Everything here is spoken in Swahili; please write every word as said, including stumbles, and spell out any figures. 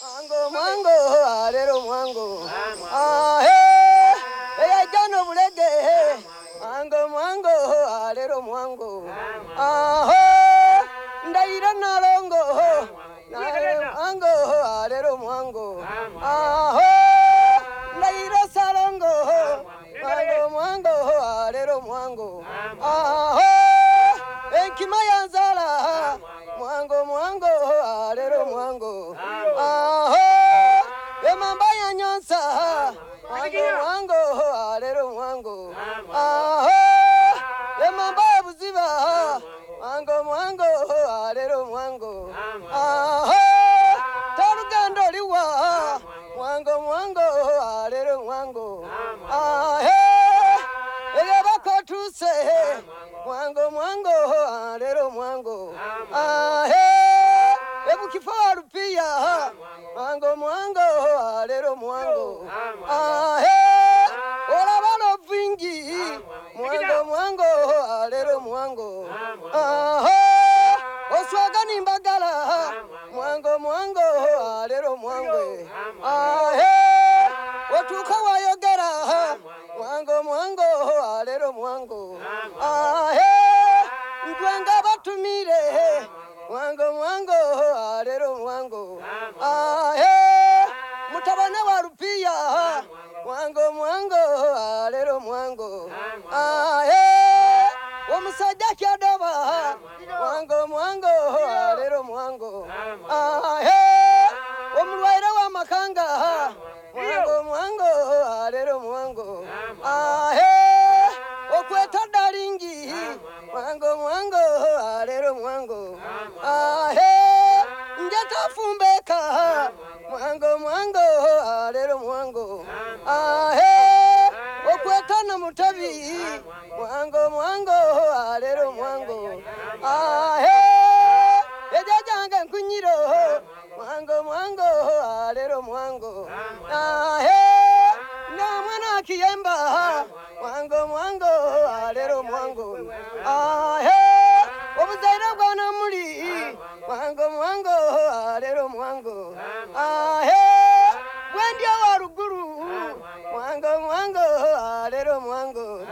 Mwango mwango alero mwango ah he hey jano bulege mwango mwango alero mwango ah ho ndaira nalongo nalero mwango alero mwango ah ho ndaira salongo mwango mwango alero mwango ah ho enkima yanzala mwango mwango alero mwango ah ho emamba yanyonsa mwango mwango alero mwango ah ho emamba buziba mwango mwango alero mwango ah ho tarugando liwa mwango mwango alero mwango ah he ele bakotuse mwango mwango alero mwango ah he ebukifaru pia mwango mwango alero mwango ah he ola bano vingi mwango mwango alero mwango ah he oswaga nimbagala mwango mwango alero mwango ah he otuka wayogera mwango mwango alero mwango ah he ndwanga batumire mwango mwango alero mwango ah he mutabana wa rupia mwango mwango alero mwango ah he omusajja kyadoba mwango mwango alero mwango ah he omulwaire wa makanga mwango mwango alero mwango ah he okweta dalingi mwango mwango alero mwango ah he njeta fumbeka mwango mwango alero mwango ah he okweta na mutabi mwango mwango alero mwango ah he ejajange nkunyiro mwango mwango alero mwango ah he na mwana kiyemba mwango mwango alero mwango ah he obuzaire bwana muli mwango mwango alero mwango ah he wendia waruguru mwango mwango alero mwango